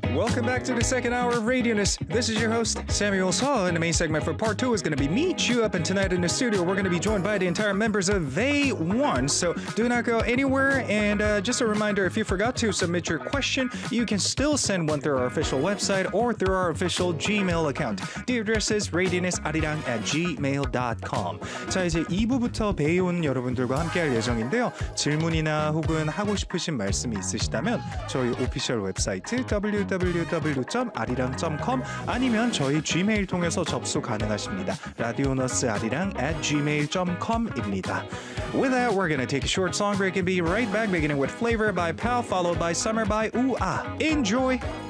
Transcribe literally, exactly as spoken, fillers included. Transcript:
Welcome back to the second hour of Radioness. This is your host, Samuel Saw, and the main segment for part two is going to be me, Chew Up, and tonight in the studio we're going to be joined by the entire members of They One. So do not go anywhere, and uh, just a reminder, if you forgot to submit your question, you can still send one through our official website or through our official Gmail account. The address is radioness아리랑 at gmail dot com. 자, 이제 이 부부터 배이온 여러분들과 함께할 예정인데요. 질문이나 혹은 하고 싶으신 말씀이 있으시다면 저희 오피셜 웹사이트 더블유 더블유 더블유 점 아리랑 점 컴 아니면 저희 Gmail 통해서 접수 가능하십니다. radionos아리랑 at gmail dot com입니다. With that, we're going to take a short song break and be right back, beginning with Flavor by Pal, followed by Summer by Ooh Ah. Enjoy!